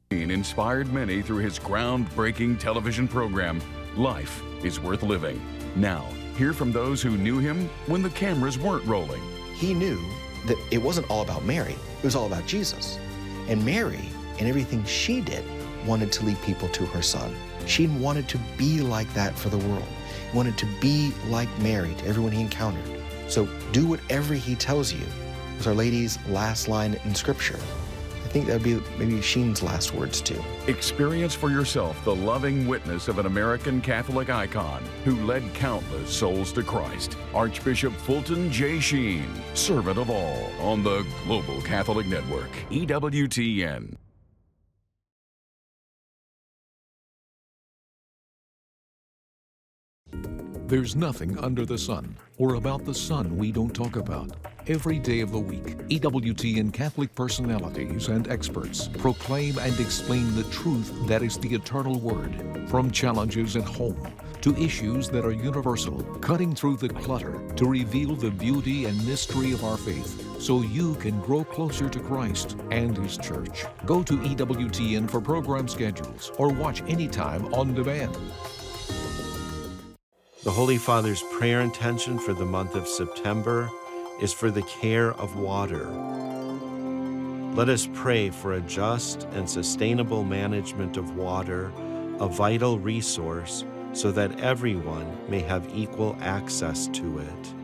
inspired many through his groundbreaking television program, Life is Worth Living. Now, hear from those who knew him when the cameras weren't rolling. He knew that it wasn't all about Mary, it was all about Jesus. And Mary, and everything she did, wanted to lead people to her son. She wanted to be like that for the world. Wanted to be like Mary to everyone he encountered. So do whatever he tells you, was Our Lady's last line in Scripture. I think that would be maybe Sheen's last words too. Experience for yourself the loving witness of an American Catholic icon who led countless souls to Christ. Archbishop Fulton J. Sheen, servant of all, on the Global Catholic Network, EWTN. There's nothing under the sun or about the sun we don't talk about. Every day of the week, EWTN Catholic personalities and experts proclaim and explain the truth that is the eternal word. From challenges at home to issues that are universal, cutting through the clutter to reveal the beauty and mystery of our faith so you can grow closer to Christ and His Church. Go to EWTN for program schedules or watch anytime on demand. The Holy Father's prayer intention for the month of September is for the care of water. Let us pray for a just and sustainable management of water, a vital resource, so that everyone may have equal access to it.